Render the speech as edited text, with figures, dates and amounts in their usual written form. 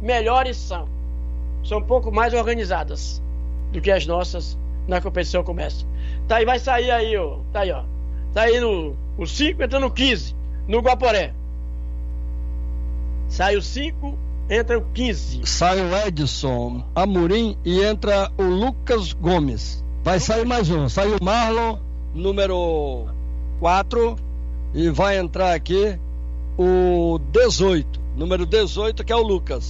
melhores são. São um pouco mais organizadas do que as nossas na competição começa. Tá aí, vai sair aí, ó. Tá aí, ó. Tá aí o 5, entra no 15, no Guaporé. Sai o 5, entra o 15. Sai o Edson Amorim e entra o Lucas Gomes. Vai sair mais um. Sai o Marlon, número 4. E vai entrar aqui o 18. Número 18, que é o Lucas.